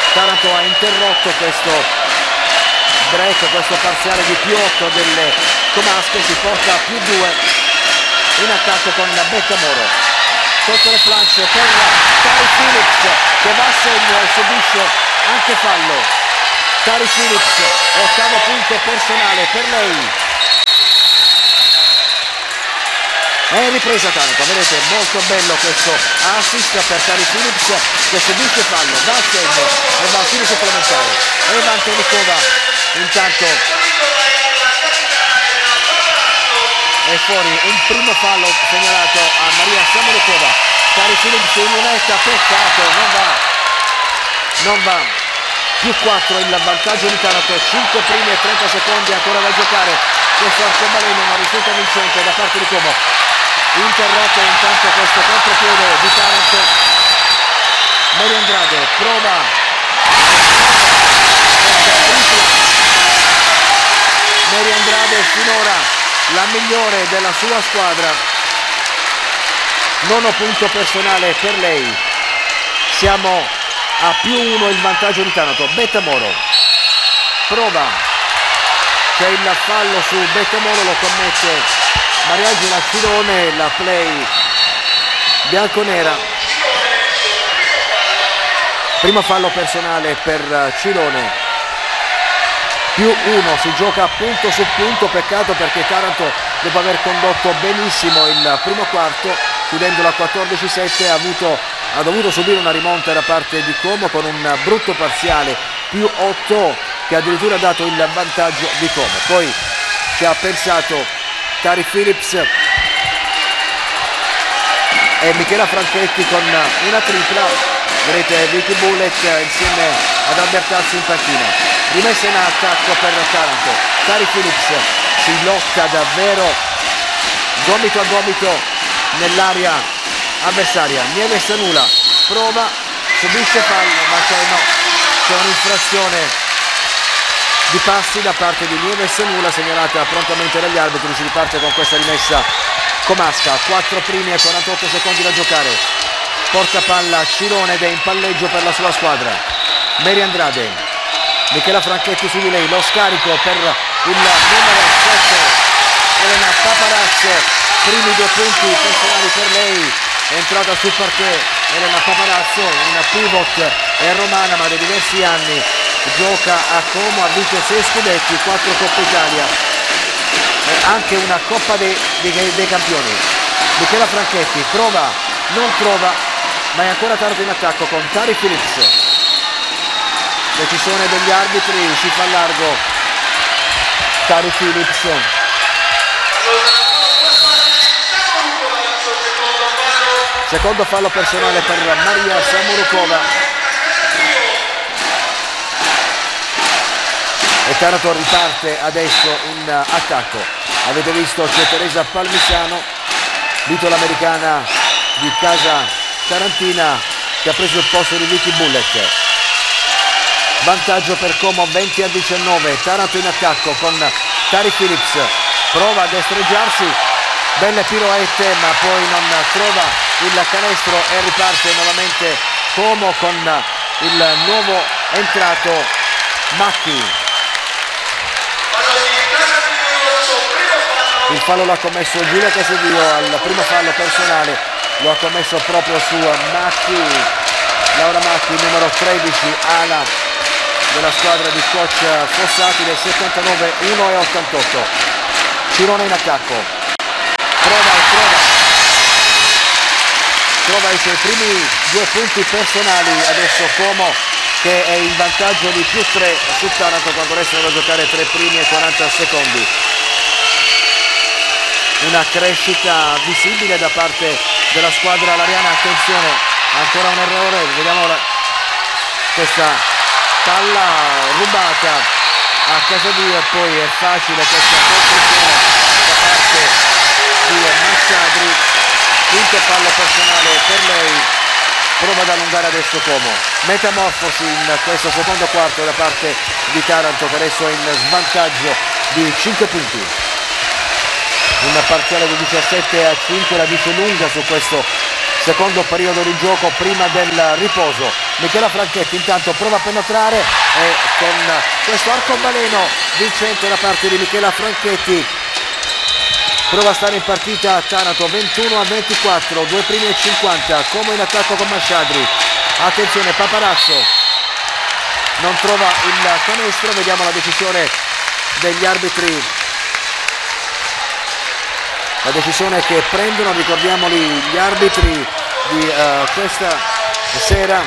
Taranto ha interrotto questo break, questo parziale di più 8 delle comasche, si porta a più 2 in attacco con Bettamoro. Sotto le planche per Tari Phillips che va a segno e subisce anche fallo. Tari Phillips, ottavo punto personale per lei. E ripresa Taranto, vedete, molto bello questo assist per Tari Phillips che subisce fallo, va a segno e va a tiro supplementare. Eva Antonikova intanto è fuori, un primo fallo segnalato a Maria Samorukova. Tari Phillips in lunetta, peccato, non va. Più 4 il vantaggio di Taranto, 5 primi e 30 secondi ancora da giocare. Questo arcobaleno non risulta vincente da parte di Como. Interrotto intanto questo contropiede di Taranto. Mary Andrade prova Mary Andrade finora la migliore della sua squadra, nono punto personale per lei. Siamo a più 1 il vantaggio di Taranto. Bettamoro prova, c'è il fallo su Bettamoro, lo commette Mariangela Cirone, la play bianconera. Primo fallo personale per Cirone, più 1, si gioca punto su punto. Peccato perché Taranto, dopo aver condotto benissimo il primo quarto, chiudendolo a 14-7, ha dovuto subire una rimonta da parte di Como con un brutto parziale, più 8, che addirittura ha dato il vantaggio di Como. Poi ci ha pensato Tari Phillips e Michela Franchetti con una tripla. Vedete Vicky Bullet insieme ad Albertazzi in panchina. Rimessa in attacco per Taranto. Tari Phillips si lotta davvero gomito a gomito nell'area avversaria. Nieves Sanula prova, subisce fallo, ma c'è un'infrazione di passi da parte di Nieves Sanula segnalata prontamente dagli arbitri. Si riparte con questa rimessa comasca. 4 primi e 48 secondi da giocare. Porta palla Cirone ed è in palleggio per la sua squadra. Mary Andrade, Michela Franchetti su di lei, lo scarico per il numero 7 Elena Paparazzo, primi 2 punti personali per lei. È entrata sul parquet Elena Paparazzo, una pivot, è romana ma da diversi anni gioca a Como, ha vinto 6 scudetti, 4 Coppa Italia, anche una Coppa dei Campioni. Michela Franchetti prova, non trova, ma è ancora tardi in attacco con Tari Phillips. Decisione degli arbitri, si fa largo Tari Phillips. Secondo fallo personale per Maria Samorukova. E Taranto riparte adesso in attacco. Avete visto, c'è Teresa Palmisano, l'italo-americana di casa tarantina, che ha preso il posto di Vicky Bullet. Vantaggio per Como 20-19. Taranto in attacco con Tari Phillips, prova a destreggiarsi, belle piroette ma poi non trova il canestro e riparte nuovamente Como con il nuovo entrato Macchi. Il fallo l'ha commesso Giulia Casadio al primo fallo personale, lo ha commesso proprio su Macchi, Laura Macchi, numero 13, ala della squadra di coach Fossati, del 79, 1 e 88. Cirone in attacco, trova i suoi primi 2 punti personali. Adesso Como che è in vantaggio di più 3 su Taranto quando restano da giocare 3 primi e 40 secondi. Una crescita visibile da parte della squadra lariana. Attenzione, ancora un errore, vediamo questa palla rubata a Casadio e poi è facile questa costruzione da parte di Massadri. Quinto fallo personale per lei, prova ad allungare adesso Como. Metamorfosi in questo secondo quarto da parte di Taranto che adesso è in svantaggio di 5 punti. Un parziale di 17-5 la dice lunga su questo secondo periodo di gioco prima del riposo. Michela Franchetti intanto prova a penetrare e con questo arcobaleno vincente da parte di Michela Franchetti prova a stare in partita Taranto 21-24, 2 primi e 50, Como in attacco con Masciadri. Attenzione, Paparazzo non trova il canestro, vediamo la decisione degli arbitri. La decisione che prendono, ricordiamoli, gli arbitri di questa sera.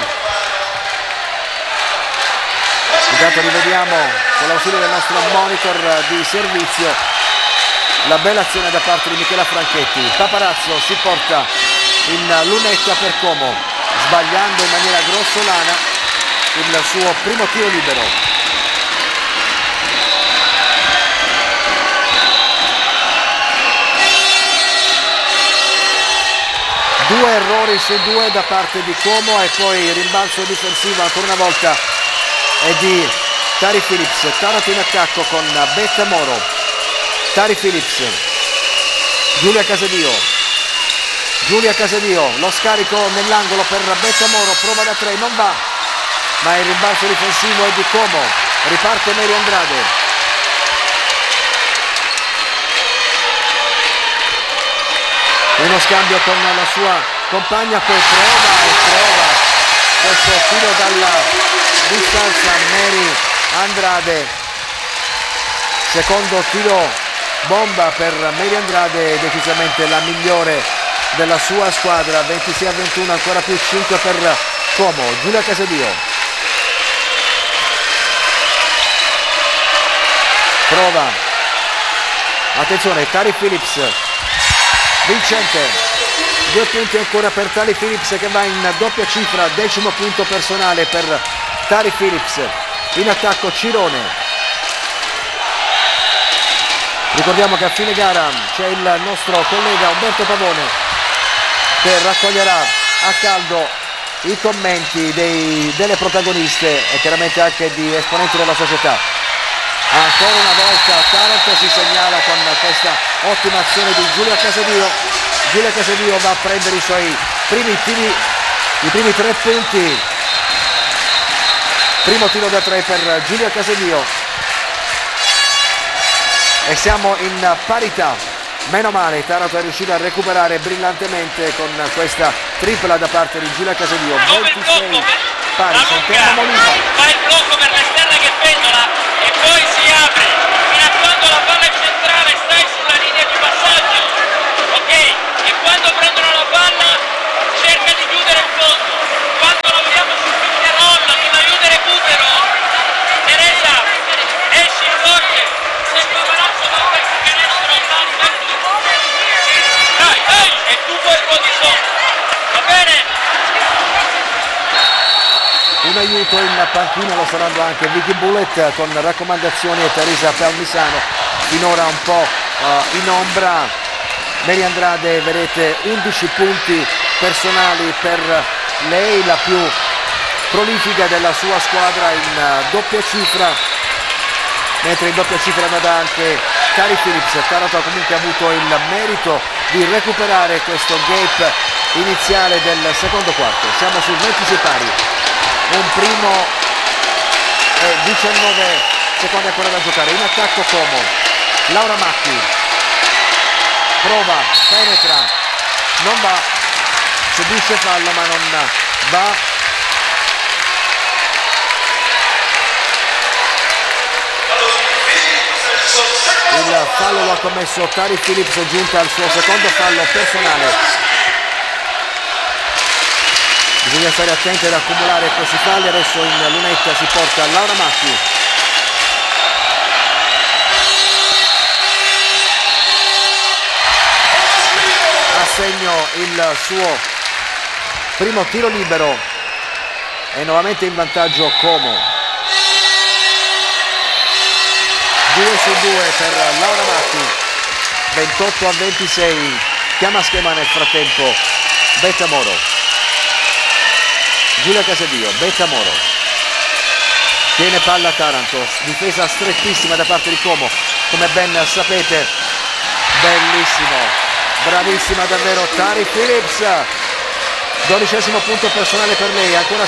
Intanto rivediamo con l'ausilio del nostro monitor di servizio la bella azione da parte di Michela Franchetti. Paparazzo si porta in lunetta per Como, sbagliando in maniera grossolana il suo primo tiro libero. Due errori su due da parte di Como e poi il rimbalzo difensivo ancora una volta è di Tari Phillips. Taranto in attacco con Betta Moro. Tari Phillips, Giulia Casadio, lo scarico nell'angolo per Betta Moro, prova da 3, non va, ma il rimbalzo difensivo è di Como. Riparte Mary Andrade. Uno scambio con la sua compagna, poi prova questo tiro dalla distanza Mary Andrade. Secondo tiro bomba per Mary Andrade, decisamente la migliore della sua squadra. 26-21, ancora più 5 per Como. Giulia Casadio prova, attenzione, Tari Phillips vincente, 2 punti ancora per Tari Phillips che va in doppia cifra, 10° punto personale per Tari Phillips. In attacco Cirone. Ricordiamo che a fine gara c'è il nostro collega Umberto Pavone che raccoglierà a caldo i commenti delle protagoniste e chiaramente anche di esponenti della società. Ancora una volta Taranto si segnala con questa ottima azione di Giulia Casadio. Giulia Casadio va a prendere i suoi primi 3 punti. Primo tiro da 3 per Giulia Casadio. E siamo in parità. Meno male, Taranto è riuscito a recuperare brillantemente con questa tripla da parte di Giulia Casadio. 26 pari, Santerno Molina. Fa il blocco per l'esterna che pendola e poi si apre fino a quando la palla è centrale, stai sulla linea di passaggio, ok? E quando prendono la palla cerca di chiudere il fondo. Quando lavoriamo sul pick and roll con aiuto e recupero, Teresa esci forte, se Paparazzo va per il canestro dai, e tu poi ruoti sotto, va bene? Un aiuto in panchina lo saranno anche Vicky Bullet con raccomandazioni e Teresa Palmisano finora un po' in ombra. Mary Andrade, vedete, 11 punti personali per lei, la più prolifica della sua squadra in doppia cifra, mentre in doppia cifra andata anche Tari Phillips. Taranto ha comunque avuto il merito di recuperare questo gap iniziale del secondo quarto. Siamo su 26 pari. Un primo e 19 secondi ancora da giocare. In attacco Como. Laura Macchi prova, penetra, non va, subisce fallo ma non va. Il fallo lo ha commesso Tari Phillips, giunta al suo secondo fallo personale. Bisogna stare attenti ad accumulare questi falli. Adesso in lunetta si porta Laura Macchi. Assegno il suo primo tiro libero e nuovamente in vantaggio Como. 2 su 2 per Laura Macchi. 28-26. Chiama schema nel frattempo Betta Moro. Giulia Casadio, Betta Moro, tiene palla Taranto, difesa strettissima da parte di Como, come ben sapete. Bellissimo, bravissima davvero Tari Phillips, 12° punto personale per lei, ancora